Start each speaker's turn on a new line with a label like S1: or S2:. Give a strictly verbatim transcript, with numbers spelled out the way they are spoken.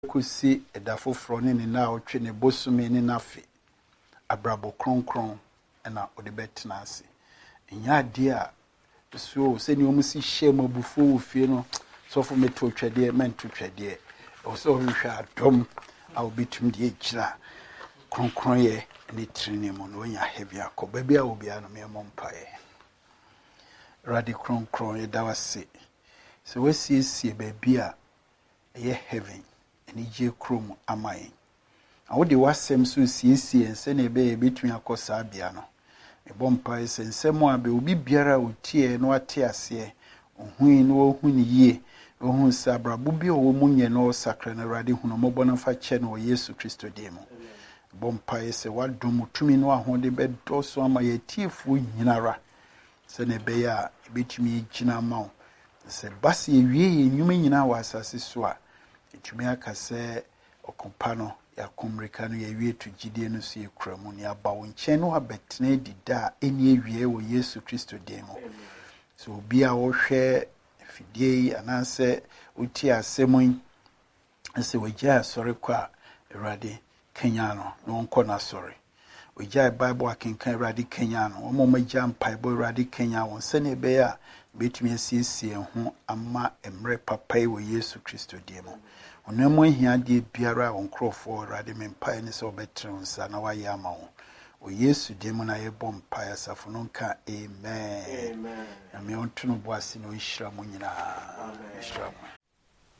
S1: kusi edafo frone ne na otwe ne bosume ne nafe abrabo kronkron na odebetena ase nya de a so se ni omusi hye mabufu ofie no so fo meto twede mento twede o so hwehwe adom a obitum de egira kronkron ye ne trine mu no nya heavy akoba bia obi a no me mompae radi kronkron ye dawase so wasiesie ba bia ye heaven ni je krom amaye awode wasem so siesie ense na ebe betumi akosa abia no ebompa ensem a be obi biara otie no ate ase ohui no ohuni yie ohun sabrabo bi o mu nye no sakra na rade hunu mobo na fa che no Yesu Kristo demo bompa ese wadom tumi no ahode be doso ama ye tiefu nyinara se na ebe ya betumi gina ma se basi ewie enwuma nyina wa asase so a etumi akase okompa no ya komrika no ya wie to gidie no so yekramu ne aba wo nche no abetena dida eni ewie wo Yesu Kristo demo so obi a wo hwe fidie ananse uti asemun ese wagya sori kwa Erade Kenya no no nko na sori wagya Bible akenkan Erade Kenya no omo magya mpaibo Erade Kenya won se ne be ya betumi asiesie ho ama emre papai wo Yesu Kristo demo onamo hia de biara won krofo Erade mempai ne se obetre nsa na waye ama wo o Yesu demo na ye bom paia safo no nka amen amen ame ontuno boase no nhira mo nyina amen